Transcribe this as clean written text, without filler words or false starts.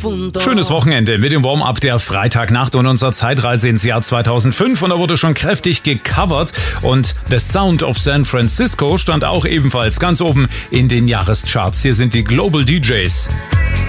Schönes Wochenende mit dem Warm-Up der Freitagnacht und unserer Zeitreise ins Jahr 2005. Und da wurde schon kräftig gecovert. Und The Sound of San Francisco stand auch ebenfalls ganz oben in den Jahrescharts. Hier sind die Global DJs.